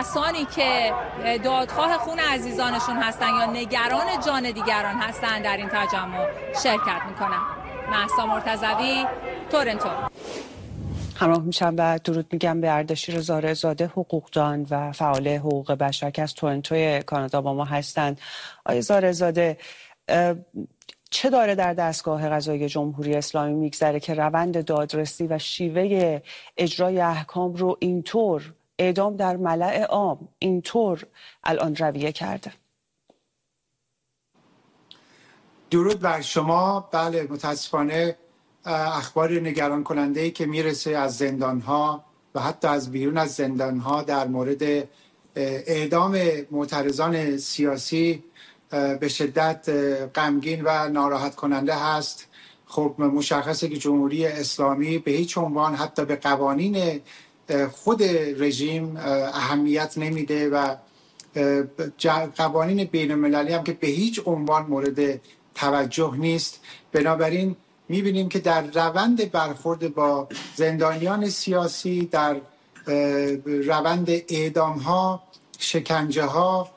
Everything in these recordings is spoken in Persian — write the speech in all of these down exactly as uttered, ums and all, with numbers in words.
کسانی که دادخواه خون عزیزانشون هستن یا نگران جان دیگران هستن در این تجمع شرکت میکنن. مهسا مرتضوی، تورنتو. همراه میشم و درود میگم به اردشیر زارعزاده، حقوقدان و فعال حقوق بشر که از تورنتو کانادا با ما هستند. آقای زارعزاده، چه داره در دستگاه قضایی جمهوری اسلامی میگذره که روند دادرسی و شیوه اجرای احکام رو اینطور اعدام در ملأ عام اینطور الان رویه کرده؟ درود بر شما. بله، متاسفانه اخبار نگران کننده ای که میرسه از زندان ها و حتی از بیرون از زندان ها در مورد اعدام معترضان سیاسی به شدت غمگین و ناراحت کننده هست. خب مشخصه که جمهوری اسلامی به هیچ عنوان حتی به قوانین خود رژیم اهمیت نمیده و قوانین بین المللی هم که به هیچ عنوان مورد توجه نیست. بنابراین میبینیم که در روند برخورد با زندانیان سیاسی، در روند اعدام ها، شکنجه ها،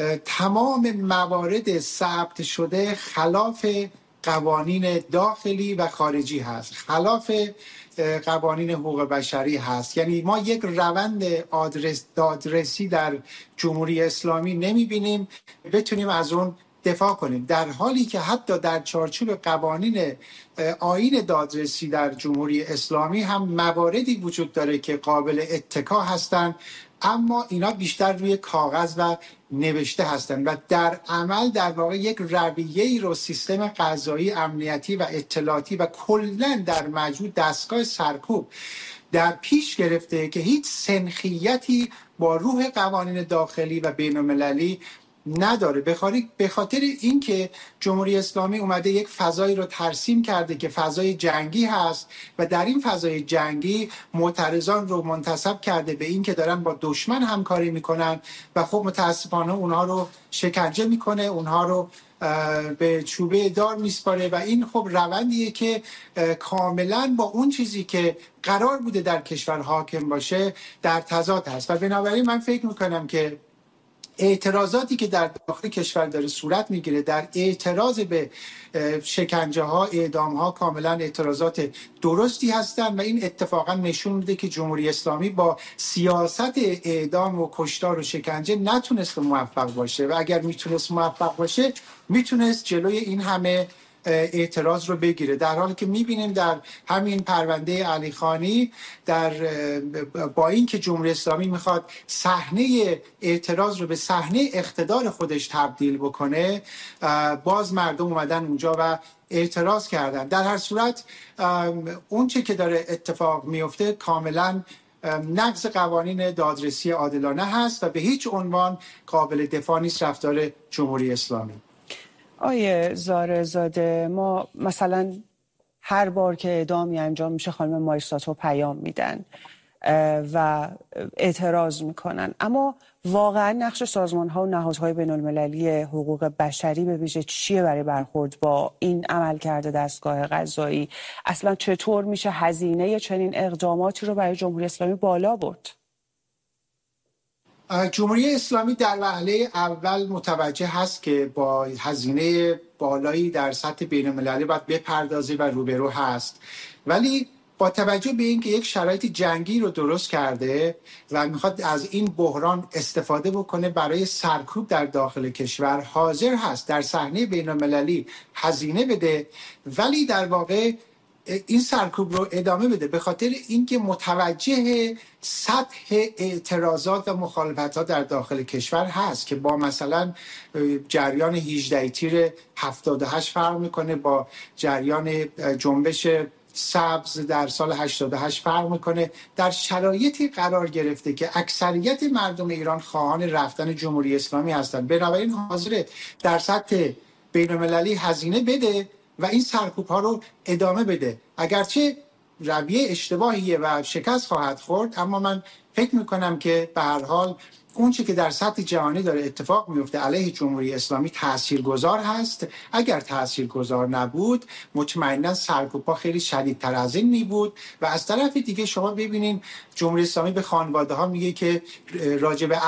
تمام موارد ثبت شده خلاف قوانین داخلی و خارجی هست، خلاف قوانین حقوق بشری هست. یعنی ما یک روند آدرس دادرسی در جمهوری اسلامی نمیبینیم بتونیم از اون دفاع کنیم، در حالی که حتی در چارچوب قوانین آیین دادرسی در جمهوری اسلامی هم مواردی وجود داره که قابل اتکا هستند، اما اینا بیشتر روی کاغذ و نوشته هستند و در عمل در واقع یک رویه‌ای رو سیستم قضایی، امنیتی و اطلاعاتی و کلاً در مجموع دستگاه سرکوب در پیش گرفته که هیچ سنخیتی با روح قوانین داخلی و بین‌المللی نداره. به خاطر اینکه جمهوری اسلامی اومده یک فضایی رو ترسیم کرده که فضای جنگی هست و در این فضای جنگی معترضان رو منتسب کرده به اینکه دارن با دشمن همکاری میکنن و خب متاسفانه اونها رو شکنجه میکنه، اونها رو به چوبه دار میسپاره و این خب روندیه که کاملا با اون چیزی که قرار بوده در کشور حاکم باشه در تضاد هست. و بنابراین من فکر میکنم که اعتراضاتی که در داخل کشور داره صورت میگیره در اعتراض به شکنجه ها، اعدام ها، کاملا اعتراضات درستی هستند و این اتفاقا نشون میده که جمهوری اسلامی با سیاست اعدام و کشتار و شکنجه نتونست موفق باشه و اگر میتونست موفق باشه میتونست جلوی این همه اعتراض رو بگیره، در حالی که میبینیم در همین پرونده علی خانی در با اینکه جمهوری اسلامی میخواد صحنه اعتراض رو به صحنه اقتدار خودش تبدیل بکنه، باز مردم اومدن اونجا و اعتراض کردن. در هر صورت اون چه که داره اتفاق میفته کاملا نقض قوانین دادرسی عادلانه هست و به هیچ عنوان قابل دفاع نیست رفتار جمهوری اسلامی. آیه زارعزاده، ما مثلا هر بار که اعدامی انجام میشه خانم مایستاتو پیام میدن و اعتراض میکنن، اما واقعا نقش سازمان ها و نهادهای بین المللی حقوق بشری به ویژه چیه برای برخورد با این عملکرد دستگاه قضایی؟ اصلا چطور میشه هزینه چنین اقداماتی رو برای جمهوری اسلامی بالا برد؟ جمهوری اسلامی در وهله اول متوجه هست که با هزینه بالایی در سطح بین‌المللی باید بپردازه و روبرو هست، ولی با توجه به اینکه یک شرایط جنگی رو درست کرده و میخواد از این بحران استفاده بکنه برای سرکوب در داخل کشور، حاضر هست در صحنه بین‌المللی هزینه بده ولی در واقع این سرکوب رو ادامه بده، به خاطر اینکه متوجه سطح اعتراضات و مخالفت‌ها در داخل کشور هست که با مثلا جریان هجده تیر هفتاد و هشت فرق میکنه، با جریان جنبش سبز در سال هشتاد و هشت فرق میکنه. در شرایطی قرار گرفته که اکثریت مردم ایران خواهان رفتن جمهوری اسلامی هستند، بنابراین حاضر در سطح بین‌المللی هزینه بده و این سرکوب ها رو ادامه بده. اگرچه رویه اشتباهیه و شکست خواهد خورد، اما من فکر میکنم که به هر حال اون چی که در سطح جهانی داره اتفاق میفته علیه جمهوری اسلامی تاثیرگذار هست. اگر تاثیرگذار نبود مطمئنا سرکوب‌ها خیلی شدیدتر از این می بود و از طرف دیگه شما ببینین جمهوری اسلامی به خانواده ها میگه که راجع به